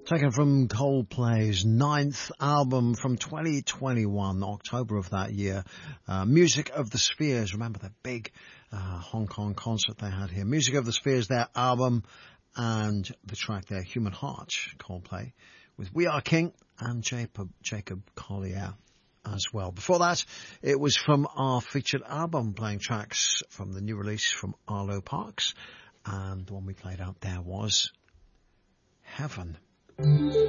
Taken from Coldplay's ninth album from 2021, October of that year, Music of the Spheres. Remember that big Hong Kong concert they had here. Music of the Spheres, their album, and the track there, Human Heart, Coldplay, with We Are King and Jacob Collier as well. Before that, it was from our featured album, playing tracks from the new release from Arlo Parks, and the one we played out there was Heaven.